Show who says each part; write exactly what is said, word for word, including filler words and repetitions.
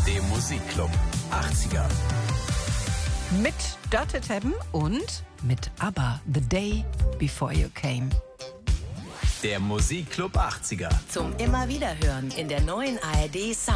Speaker 1: dem Musikclub achtziger.
Speaker 2: Mit Dörte Teppen und mit ABBA, The Day Before You Came.
Speaker 1: Der Musikclub achtziger.
Speaker 3: Zum immer wieder hören in der neuen A R D Sound